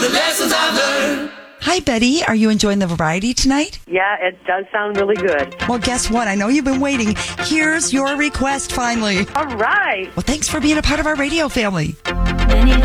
the lessons I've learned. Hi, Betty. Are you enjoying the variety tonight? Yeah, it does sound really good. Well, guess what? I know you've been waiting. Here's your request, finally. All right. Well, thanks for being a part of our radio family.